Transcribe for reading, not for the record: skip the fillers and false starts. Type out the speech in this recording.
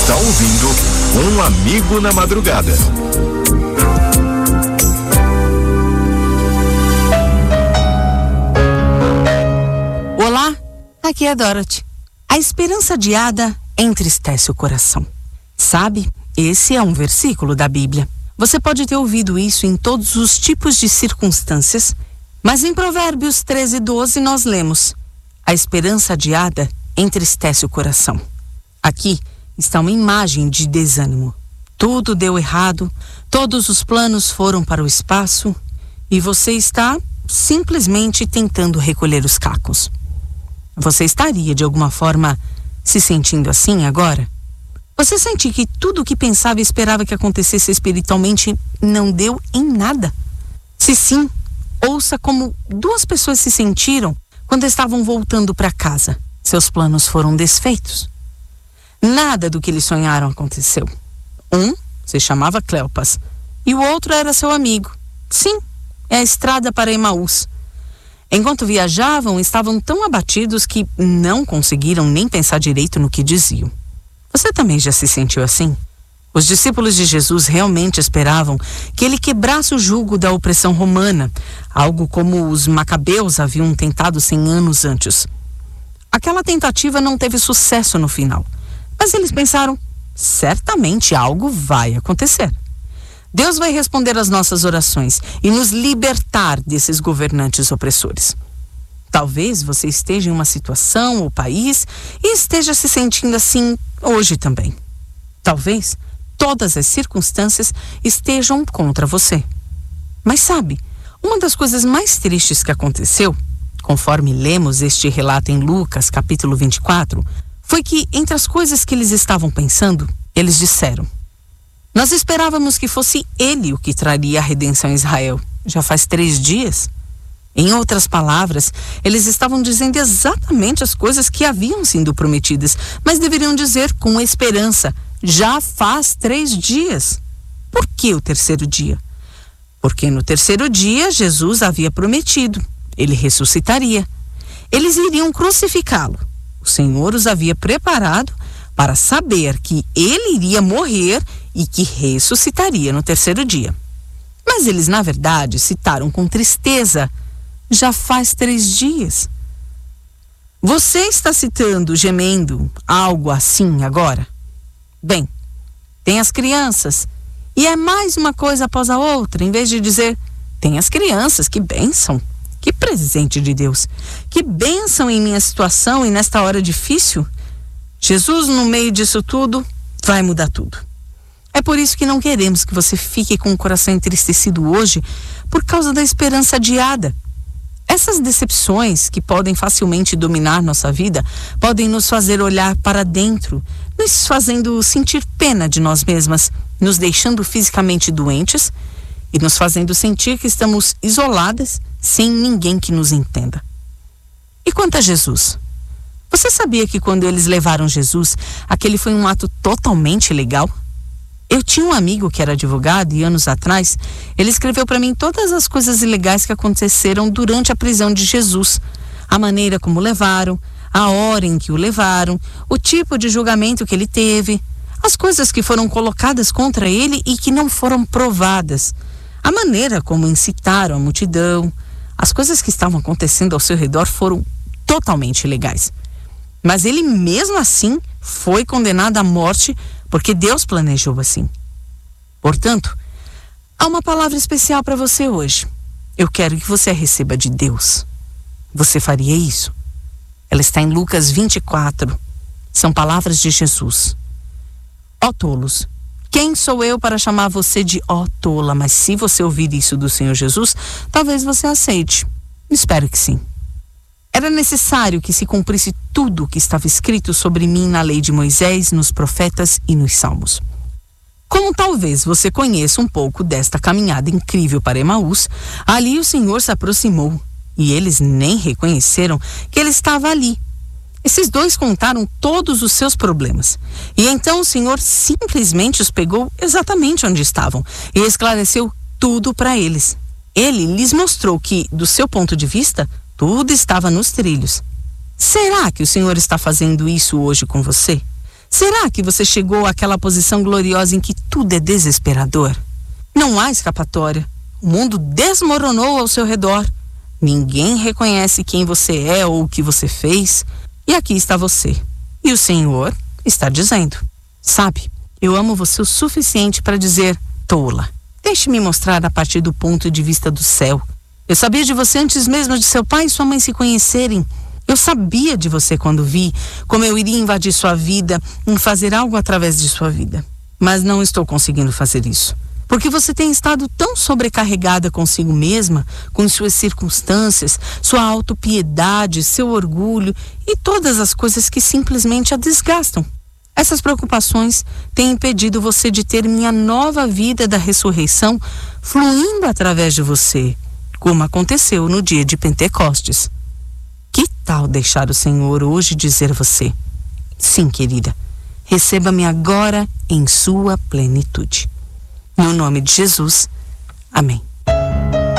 está ouvindo Um Amigo na Madrugada. Olá, aqui é a Dorothy. A esperança adiada entristece o coração. Sabe, esse é um versículo da Bíblia. Você pode ter ouvido isso em todos os tipos de circunstâncias, mas em Provérbios 13:12 nós lemos: a esperança adiada entristece o coração. Aqui está uma imagem de desânimo. Tudo deu errado, todos os planos foram para o espaço e você está simplesmente tentando recolher os cacos. Você estaria, de alguma forma, se sentindo assim agora? Você sente que tudo o que pensava e esperava que acontecesse espiritualmente não deu em nada? Se sim, ouça como duas pessoas se sentiram quando estavam voltando para casa. Seus planos foram desfeitos. Nada do que eles sonharam aconteceu. Um se chamava Cleopas e o outro era seu amigo. Sim, é a estrada para Emaús. Enquanto viajavam, estavam tão abatidos que não conseguiram nem pensar direito no que diziam. Você também já se sentiu assim? Os discípulos de Jesus realmente esperavam que ele quebrasse o jugo da opressão romana, algo como os macabeus haviam tentado 100 anos antes. Aquela tentativa não teve sucesso no final, mas eles pensaram, certamente algo vai acontecer. Deus vai responder às nossas orações e nos libertar desses governantes opressores. Talvez você esteja em uma situação ou país e esteja se sentindo assim hoje também. Talvez todas as circunstâncias estejam contra você. Mas sabe, uma das coisas mais tristes que aconteceu, conforme lemos este relato em Lucas, capítulo 24, foi que entre as coisas que eles estavam pensando, eles disseram: nós esperávamos que fosse ele o que traria a redenção a Israel. Já faz 3 dias. Em outras palavras, eles estavam dizendo exatamente as coisas que haviam sido prometidas, mas deveriam dizer com esperança: já faz 3 dias. Por que o 3º dia? Porque no 3º dia Jesus havia prometido, ele ressuscitaria. Eles iriam crucificá-lo. O Senhor os havia preparado para saber que ele iria morrer e que ressuscitaria no 3º dia. Mas eles, na verdade, citaram com tristeza: já faz 3 dias. Você está citando, gemendo, algo assim agora? Bem, tem as crianças, e é mais uma coisa após a outra, em vez de dizer: tem as crianças, que bênção, que presente de Deus, que bênção em minha situação e nesta hora difícil. Jesus, no meio disso tudo, vai mudar tudo. É por isso que não queremos que você fique com o coração entristecido hoje por causa da esperança adiada. Essas decepções que podem facilmente dominar nossa vida podem nos fazer olhar para dentro, nos fazendo sentir pena de nós mesmas, nos deixando fisicamente doentes e nos fazendo sentir que estamos isoladas, sem ninguém que nos entenda. E quanto a Jesus? Você sabia que quando eles levaram Jesus, aquele foi um ato totalmente legal? Eu tinha um amigo que era advogado e anos atrás, ele escreveu para mim todas as coisas ilegais que aconteceram durante a prisão de Jesus. A maneira como levaram, a hora em que o levaram, o tipo de julgamento que ele teve, as coisas que foram colocadas contra ele e que não foram provadas, a maneira como incitaram a multidão, as coisas que estavam acontecendo ao seu redor foram totalmente ilegais. Mas ele mesmo assim foi condenado à morte porque Deus planejou assim. Portanto, há uma palavra especial para você hoje. Eu quero que você a receba de Deus. Você faria isso? Ela está em Lucas 24. São palavras de Jesus. Ó tolos, quem sou eu para chamar você de ó tola? Mas se você ouvir isso do Senhor Jesus, talvez você aceite. Espero que sim. Era necessário que se cumprisse tudo o que estava escrito sobre mim na lei de Moisés, nos profetas e nos salmos. Como talvez você conheça um pouco desta caminhada incrível para Emaús, ali o Senhor se aproximou e eles nem reconheceram que ele estava ali. Esses dois contaram todos os seus problemas. E então o Senhor simplesmente os pegou exatamente onde estavam e esclareceu tudo para eles. Ele lhes mostrou que, do seu ponto de vista, tudo estava nos trilhos. Será que o Senhor está fazendo isso hoje com você? Será que você chegou àquela posição gloriosa em que tudo é desesperador? Não há escapatória. O mundo desmoronou ao seu redor. Ninguém reconhece quem você é ou o que você fez. E aqui está você. E o Senhor está dizendo: sabe, eu amo você o suficiente para dizer: tola. Deixe-me mostrar a partir do ponto de vista do céu. Eu sabia de você antes mesmo de seu pai e sua mãe se conhecerem. Eu sabia de você quando vi como eu iria invadir sua vida, em fazer algo através de sua vida. Mas não estou conseguindo fazer isso. Porque você tem estado tão sobrecarregada consigo mesma, com suas circunstâncias, sua autopiedade, seu orgulho e todas as coisas que simplesmente a desgastam. Essas preocupações têm impedido você de ter minha nova vida da ressurreição fluindo através de você, como aconteceu no dia de Pentecostes. Que tal deixar o Senhor hoje dizer a você: sim, querida, receba-me agora em sua plenitude. No nome de Jesus, amém.